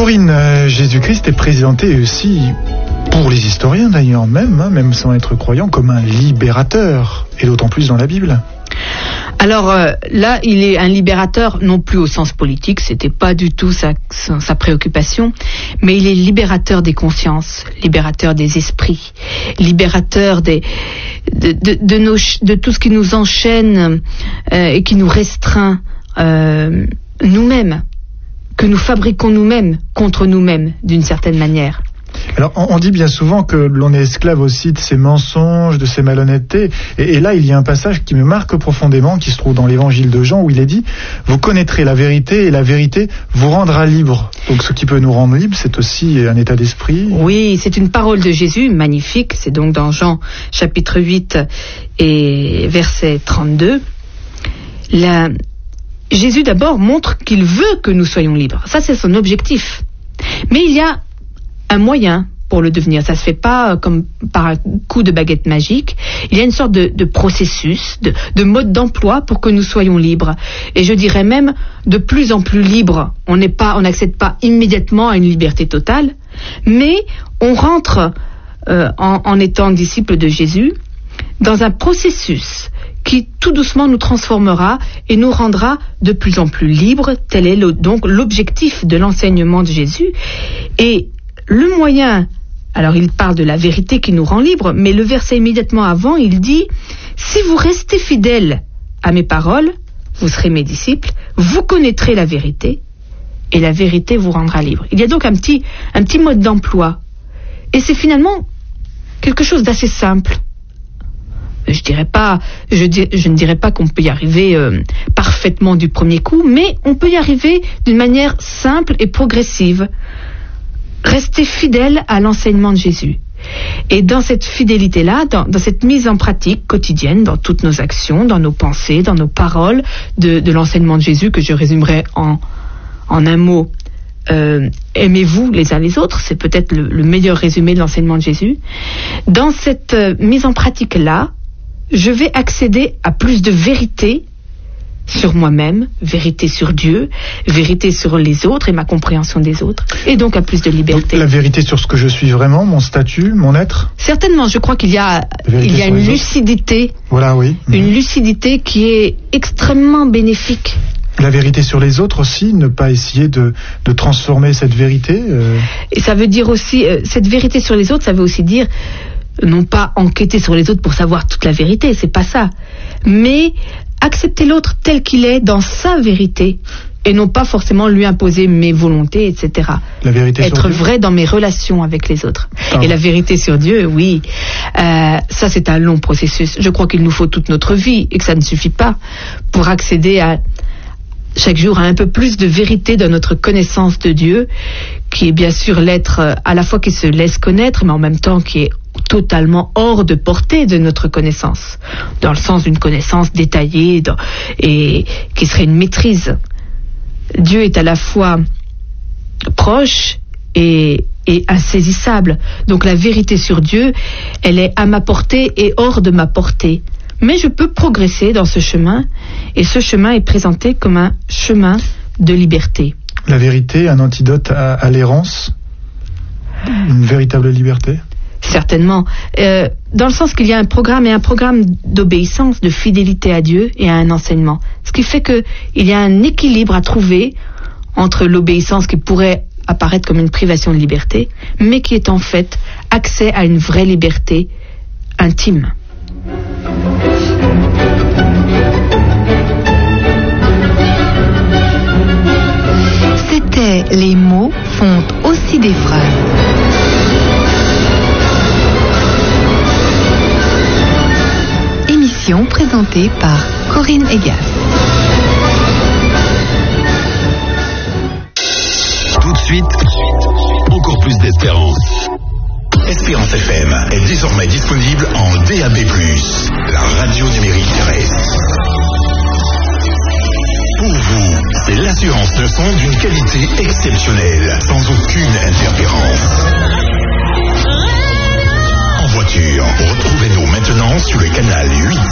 Corinne, Jésus-Christ est présenté aussi, pour les historiens d'ailleurs même sans être croyant, comme un libérateur, et d'autant plus dans la Bible. Alors là, il est un libérateur, non plus au sens politique, c'était pas du tout sa préoccupation, mais il est libérateur des consciences, libérateur des esprits, libérateur de tout ce qui nous enchaîne et qui nous restreint nous-mêmes, que nous fabriquons nous-mêmes contre nous-mêmes d'une certaine manière. Alors, on dit bien souvent que l'on est esclave aussi de ces mensonges, de ces malhonnêtetés. Et là, il y a un passage qui me marque profondément, qui se trouve dans l'évangile de Jean, où il est dit « Vous connaîtrez la vérité, et la vérité vous rendra libre ». Donc, ce qui peut nous rendre libres, c'est aussi un état d'esprit. Oui, c'est une parole de Jésus, magnifique. C'est donc dans Jean, chapitre 8, et verset 32. Jésus, d'abord, montre qu'il veut que nous soyons libres. Ça, c'est son objectif. Mais il y a un moyen pour le devenir. Ça se fait pas comme par un coup de baguette magique. Il y a une sorte de processus, de mode d'emploi pour que nous soyons libres. Et je dirais même de plus en plus libres. On n'accède pas immédiatement à une liberté totale, mais on rentre en étant disciple de Jésus dans un processus qui tout doucement nous transformera et nous rendra de plus en plus libres. Tel est donc l'objectif de l'enseignement de Jésus. Et le moyen, alors il parle de la vérité qui nous rend libres, mais le verset immédiatement avant, il dit « Si vous restez fidèles à mes paroles, vous serez mes disciples, vous connaîtrez la vérité, et la vérité vous rendra libres. » Il y a donc un petit mode d'emploi. Et c'est finalement quelque chose d'assez simple. Je ne dirais pas qu'on peut y arriver parfaitement du premier coup, mais on peut y arriver d'une manière simple et progressive. Rester fidèle à l'enseignement de Jésus. Et dans cette fidélité-là, dans cette mise en pratique quotidienne, dans toutes nos actions, dans nos pensées, dans nos paroles, de l'enseignement de Jésus, que je résumerai en un mot, aimez-vous les uns les autres, c'est peut-être le meilleur résumé de l'enseignement de Jésus. Dans cette mise en pratique-là, je vais accéder à plus de vérité sur moi-même, vérité sur Dieu, vérité sur les autres et ma compréhension des autres, et donc à plus de liberté. Donc, la vérité sur ce que je suis vraiment, mon statut, mon être. Certainement, je crois qu'il y a une lucidité, voilà, oui. Une lucidité qui est extrêmement bénéfique. La vérité sur les autres aussi, ne pas essayer de transformer cette vérité. Et ça veut dire aussi, cette vérité sur les autres, ça veut aussi dire non pas enquêter sur les autres pour savoir toute la vérité, c'est pas ça, mais accepter l'autre tel qu'il est dans sa vérité et non pas forcément lui imposer mes volontés, etc. La vérité être sur Dieu. vrai dans mes relations avec les autres. Et la vérité sur Dieu, oui, ça c'est un long processus. Je crois qu'il nous faut toute notre vie et que ça ne suffit pas pour accéder à chaque jour à un peu plus de vérité dans notre connaissance de Dieu, qui est bien sûr l'être à la fois qui se laisse connaître, mais en même temps qui est totalement hors de portée de notre connaissance, dans le sens d'une connaissance détaillée et qui serait une maîtrise. Dieu est à la fois proche et insaisissable. Donc la vérité sur Dieu, elle est à ma portée et hors de ma portée. Mais je peux progresser dans ce chemin, et ce chemin est présenté comme un chemin de liberté. La vérité, un antidote à l'errance, une véritable liberté. Certainement, dans le sens qu'il y a un programme d'obéissance, de fidélité à Dieu et à un enseignement. Ce qui fait qu'il y a un équilibre à trouver entre l'obéissance qui pourrait apparaître comme une privation de liberté, mais qui est en fait accès à une vraie liberté intime. C'était Les mots font aussi des phrases. Émission présentée par Corinne Egas. Tout de suite, encore plus d'espérance. Espérance FM est désormais disponible en DAB+, la radio numérique terrestre. Pour vous, c'est l'assurance de son d'une qualité exceptionnelle, sans aucune interférence. En voiture, retrouvez-nous maintenant sur le canal 8.